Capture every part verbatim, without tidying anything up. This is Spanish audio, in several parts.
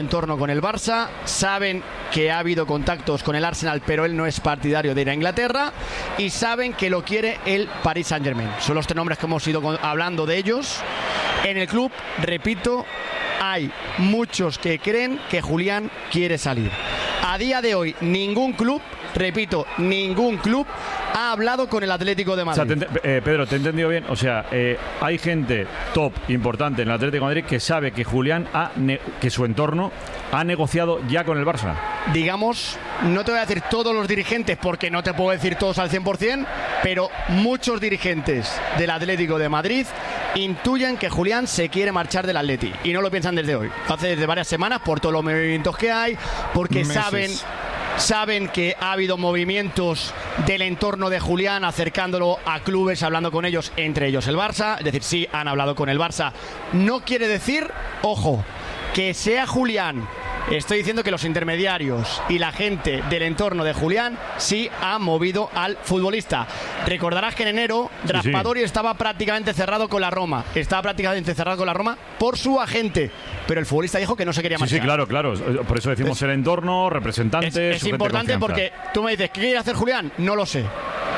entorno con el Barça, saben que ha habido contactos con el Arsenal, pero él no es partidario de ir a Inglaterra, y saben que lo quiere el Paris Saint-Germain. Son los tres nombres que hemos ido hablando de ellos. En el club, repito, hay muchos que creen que Julián quiere salir. A día de hoy, ningún club, repito, ningún club ha hablado con el Atlético de Madrid. O sea, te, eh, Pedro, te he entendido bien. O sea, eh, hay gente top, importante en el Atlético de Madrid que sabe que Julián, ha que su entorno ha negociado ya con el Barça. Digamos, no te voy a decir todos los dirigentes, porque no te puedo decir todos al cien por cien, pero muchos dirigentes del Atlético de Madrid intuyen que Julián se quiere marchar del Atleti. Y no lo piensan desde hoy. Lo hace desde varias semanas por todos los movimientos que hay, porque Meses. saben... Saben que ha habido movimientos del entorno de Julián acercándolo a clubes, hablando con ellos, entre ellos el Barça. Es decir, sí, han hablado con el Barça. No quiere decir, ojo, que sea Julián. Estoy diciendo que los intermediarios y la gente del entorno de Julián sí ha movido al futbolista. Recordarás que en enero sí, Raspadori sí. estaba prácticamente cerrado con la Roma. Estaba prácticamente cerrado con la Roma por su agente. Pero el futbolista dijo que no se quería marchar. Sí, sí, claro, claro. Por eso decimos es, el entorno, representantes. Es, es importante porque tú me dices, ¿qué quiere hacer Julián? No lo sé.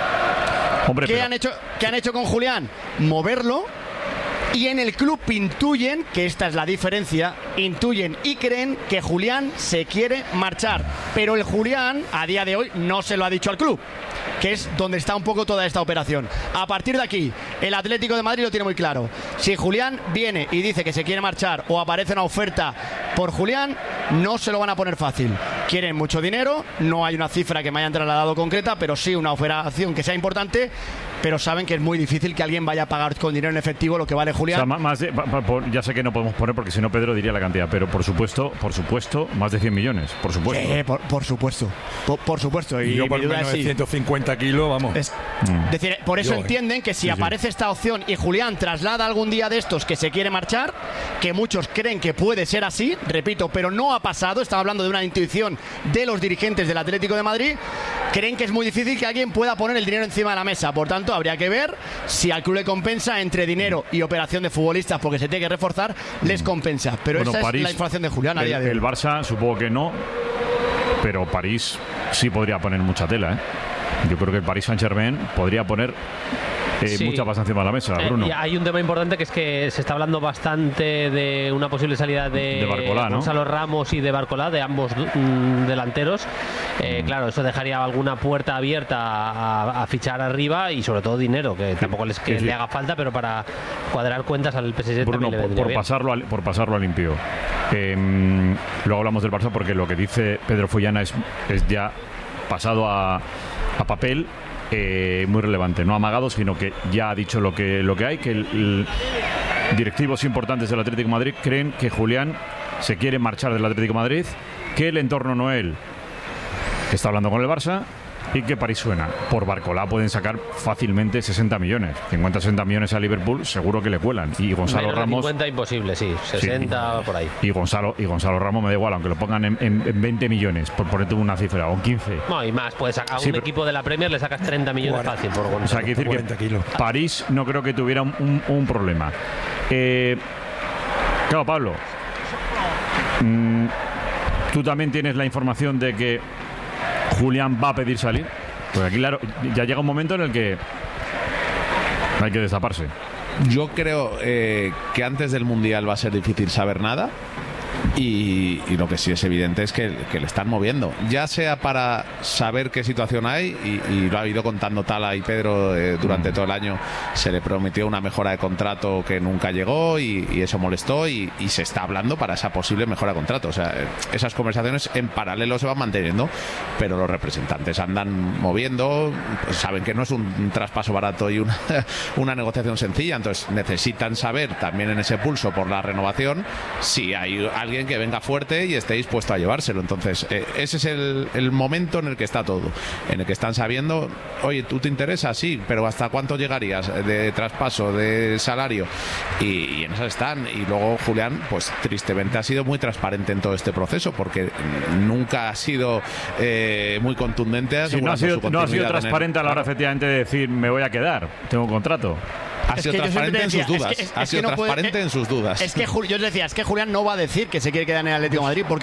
Hombre, ¿Qué, pero... han hecho, ¿Qué han hecho con Julián? Moverlo. Y en el club intuyen, que esta es la diferencia, intuyen y creen que Julián se quiere marchar. Pero el Julián, a día de hoy, no se lo ha dicho al club, que es donde está un poco toda esta operación. A partir de aquí, el Atlético de Madrid lo tiene muy claro. Si Julián viene y dice que se quiere marchar o aparece una oferta por Julián, no se lo van a poner fácil. Quieren mucho dinero, no hay una cifra que me hayan trasladado concreta, pero sí una operación que sea importante, pero saben que es muy difícil que alguien vaya a pagar con dinero en efectivo lo que vale Julián. O sea, más de, ya sé que no podemos poner porque si no Pedro diría la cantidad, pero por supuesto, por supuesto, más de cien millones, por supuesto. Sí, por, por supuesto, por, por supuesto. Y, y yo por mi duda menos es de si, ciento cincuenta kilos, vamos. Es mm. decir, por eso yo, entienden que si sí, aparece sí. esta opción y Julián traslada algún día de estos que se quiere marchar, que muchos creen que puede ser así, repito, pero no ha pasado, estaba hablando de una intuición de los dirigentes del Atlético de Madrid, creen que es muy difícil que alguien pueda poner el dinero encima de la mesa. Por tanto, habría que ver si al club le compensa entre dinero y operación de futbolistas, porque se tiene que reforzar, les compensa. Pero bueno, esa París, es la información de Julián a el, día de hoy. El Barça supongo que no, pero París sí podría poner mucha tela, ¿eh? Yo creo que el Paris Saint-Germain podría poner eh, sí. mucha pasta encima de la mesa, Bruno. Eh, y hay un tema importante que es que se está hablando bastante de una posible salida de, de Barcolá, ¿no? Gonzalo Ramos y de Barcolá, de ambos mm, delanteros. Eh, mm. Claro, eso dejaría alguna puerta abierta a, a fichar arriba y sobre todo dinero, que tampoco les, que sí, sí. le haga falta, pero para cuadrar cuentas al P S G Bruno, también le por, vendría por bien. pasarlo a, por pasarlo a limpio. Eh, luego hablamos del Barça porque lo que dice Pedro Follana es, es ya pasado a, a papel. Eh, muy relevante, no amagado, sino que ya ha dicho lo que, lo que hay, que el, el directivos importantes del Atlético de Madrid creen que Julián se quiere marchar del Atlético de Madrid, que el entorno Noel está hablando con el Barça y que París suena. Por Barcolá pueden sacar fácilmente sesenta millones. cincuenta, sesenta millones a Liverpool seguro que le cuelan. Y Gonzalo Menos Ramos... cincuenta imposible, sí. sesenta sí. por ahí. Y Gonzalo, y Gonzalo Ramos me da igual, aunque lo pongan en, en, en veinte millones, por ponerte una cifra, o quince. No, y más. Puedes sacar a sí, un pero... equipo de la Premier, le sacas treinta millones cuarenta. Fácil por Gonzalo. O sea, hay que decir que kilos. París no creo que tuviera un, un, un problema. Eh, claro, Pablo. Mmm, Tú también tienes la información de que Julián va a pedir salir. Pues aquí, claro, ya llega un momento en el que hay que destaparse. Yo creo eh, que antes del Mundial va a ser difícil saber nada. Y, y lo que sí es evidente es que, que le están moviendo, ya sea para saber qué situación hay, y, y lo ha ido contando Tala y Pedro eh, durante todo el año. Se le prometió una mejora de contrato que nunca llegó y, y eso molestó, y, y se está hablando para esa posible mejora de contrato. O sea, esas conversaciones en paralelo se van manteniendo, pero los representantes andan moviendo, pues saben que no es un, un traspaso barato y una, una negociación sencilla, entonces necesitan saber también en ese pulso por la renovación si hay alguien que venga fuerte y esté dispuesto a llevárselo. Entonces eh, ese es el, el momento en el que está todo, en el que están sabiendo, oye, ¿tú te interesa? Sí, pero ¿hasta cuánto llegarías de traspaso, de salario? Y, y en esas están. Y luego Julián, pues tristemente ha sido muy transparente en todo este proceso, porque nunca ha sido eh, muy contundente. Sí, no ha sido, no ha sido transparente a la hora efectivamente de decir me voy a quedar, tengo un contrato. Ha sido transparente en sus dudas. Ha sido transparente en sus dudas. Es que yo os decía, es que Julián no va a decir que se quiere quedar en el Atlético de Madrid porque